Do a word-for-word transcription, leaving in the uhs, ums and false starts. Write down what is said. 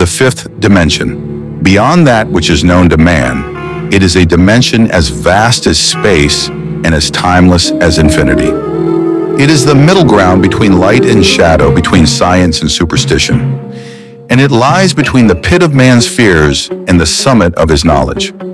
the fifth dimension. Beyond that which is known to man, it is a dimension as vast as space and as timeless as infinity. It is the middle ground between light and shadow, between science and superstition. And it lies between the pit of man's fears and the summit of his knowledge.